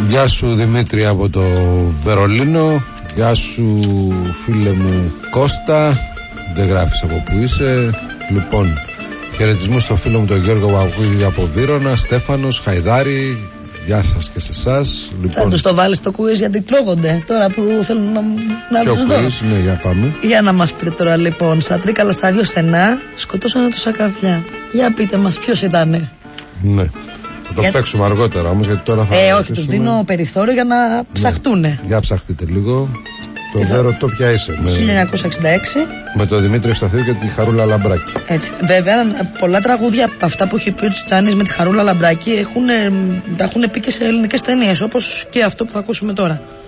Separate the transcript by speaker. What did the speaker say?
Speaker 1: Γεια σου Δημήτρη από το Βερολίνο. Γεια σου φίλε μου Κώστα. Δεν γράφεις από που είσαι. Λοιπόν, χαιρετισμούς στο φίλο μου τον Γιώργο Παπακούδη από Βύρωνα. Στέφανος, Χαϊδάρη. Γεια σας και σε εσάς. Λοιπόν, θα
Speaker 2: τους το βάλεις στο quiz γιατί τρώγονται τώρα που θέλουν να τους δω.
Speaker 1: Ναι, για πάμε.
Speaker 2: Για να μας πείτε τώρα λοιπόν. Στα Τρίκαλα στα 2 στενά σκοτώσανε τους Ακαβιά. Για πείτε μας ποιος ήτανε.
Speaker 1: Ναι. Θα το παίξουμε αργότερα όμως γιατί τώρα θα.
Speaker 2: Όχι, τους δίνω περιθώριο για να ψαχτούνε.
Speaker 1: Ναι. Για ψαχτείτε λίγο. Το Βέρο το ποια είσαι.
Speaker 2: 1966.
Speaker 1: Με τον Δημήτρη Ευσταθίου και τη Χαρούλα Λαμπράκη.
Speaker 2: Έτσι. Βέβαια, πολλά τραγούδια από αυτά που έχει πει ο Τσιτσάνης με τη Χαρούλα Λαμπράκη τα έχουν πει και σε ελληνικές ταινίες, όπως και αυτό που θα ακούσουμε τώρα.